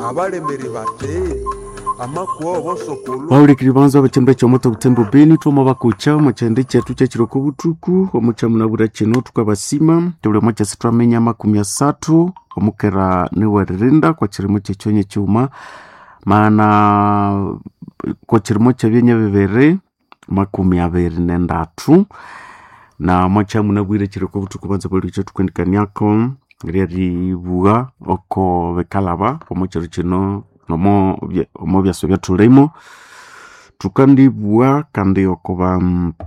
abalemeri bate amakuwa bosokolo Waulikiri banza bachembe chomoto kutembo beni tuoma bakucha machende chetu chechiroko butuku omuchamuna bura chino tukabasima tule mocha sitwamenya 30 omukera niwerinda kwa chirimo chechonye chuma maana kwa chirimo chabyenye bibere 23 na machamuna bwire chiroko butuku banza bali cyo tukwendikanyako riri buga oko bekalaba omuchero chino nomo byaso byatulemo tukandibwa kandi okoba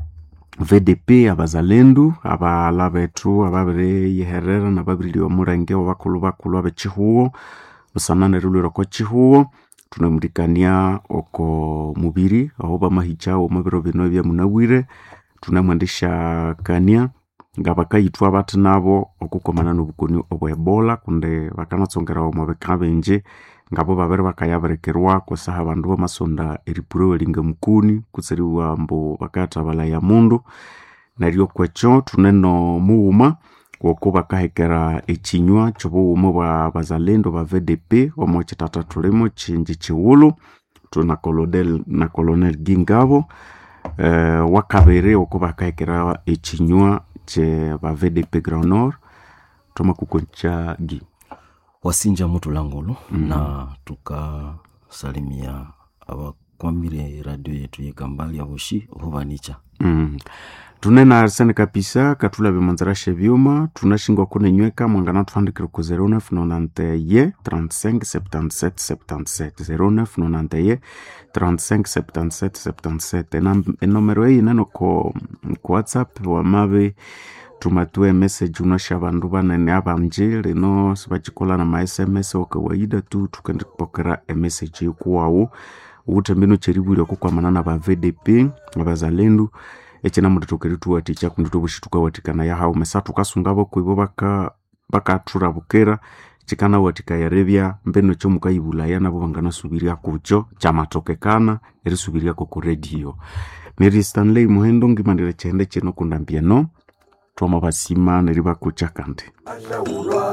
VDP abazalendo abalabetu ababire yeherera nababiri omurenge bakulu abechihuo busanane ruliro ko chihuo tunamurikania oko mubiri aho bamahicha omubiro bino bya munawire tunamwandisha kania ngabakayitwa bati nabo okukomana n'obukoni obwebola kunde bakanatsongera omubekabenje ngabo babere bakayaberekerwa kusaha abandu bamasonda eripuro linga mukuni kutseriwa mbo bakata bala ya mundu naryo kwecho tuneno muuma woko bakahekera echinywa chobuumo bwa bazalendo ba VDP omoche tata tulemo chinji chiwulu tuna colonel Gingabo wakabere woko bakahekera echinywa che ba VDP Grand Nord tumakukoncha gi wasinja mutu langolo na tukasalimia abakwamire radio yetu yekambali aboshi hubanicha tunena arsene kapisa katula bimanzarashe byuma tunashingwa kunenyweka mwangana tufandikira ku 0991 35 77 0991 35 77 enomero hii neno ko WhatsApp wa mabe tumatue message unosha bandu banene abanje lino sibachikola na SMS okawaida tu tukandipokera message yukuwawo utembeno cheribuli kwa manana ba VDP abazalendo echena mutu tukeritu waticha kunduto bushituka watikana ya hao mesatu kasungabo kwibo bakatura bukera chikana watika yarebya mbeno cyo mukayibulaya nabo bangana subiria kucho chamatokekana eri subiria ko radio Mary Stanley Muhendo ngimandire chende cheno kundambia no twama basima neriba kucha kande